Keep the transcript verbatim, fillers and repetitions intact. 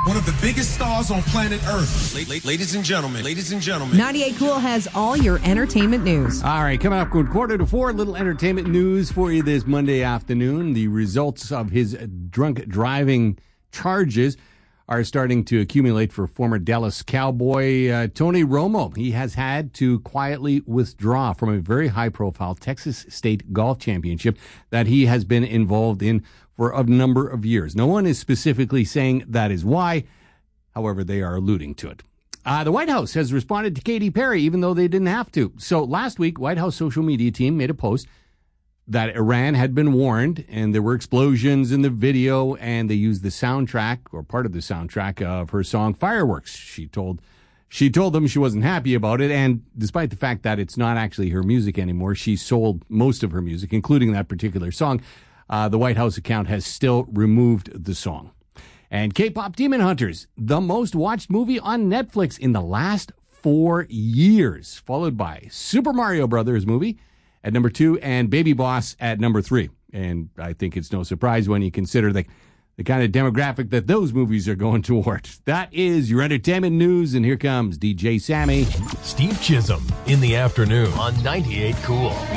One of the biggest stars on planet Earth. Ladies and gentlemen, ladies and gentlemen. ninety-eight Cool has all your entertainment news. All right, coming up quarter to four, little entertainment news for you this Monday afternoon. The results of his drunk driving charges are starting to accumulate for former Dallas Cowboy uh, Tony Romo. He has had to quietly withdraw from a very high-profile Texas State Golf Championship that he has been involved in for a number of years. No one is specifically saying that is why. However, they are alluding to it. Uh, the White House has responded to Katy Perry, even though they didn't have to. So last week, White House social media team made a post that Iran had been warned, and there were explosions in the video, and they used the soundtrack, or part of the soundtrack, of her song Fireworks. She told she told them she wasn't happy about it, and despite the fact that it's not actually her music anymore, she sold most of her music, including that particular song. Uh, the White House account has still removed the song. And K-pop Demon Hunters, the most watched movie on Netflix in the last four years, followed by Super Mario Brothers movie at number two and Baby Boss at number three. And I think it's no surprise when you consider the, the kind of demographic that those movies are going toward. That is your entertainment news, and here comes D J Sammy. Steve Chisholm in the afternoon on ninety-eight Cool.